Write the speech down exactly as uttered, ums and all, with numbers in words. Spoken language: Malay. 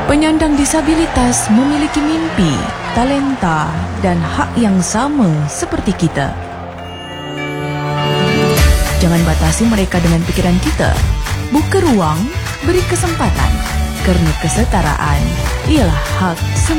Penyandang disabilitas memiliki mimpi, talenta, dan hak yang sama seperti kita. Jangan batasi mereka dengan pikiran kita. Buka ruang, beri kesempatan, kerana kesetaraan ialah hak semua.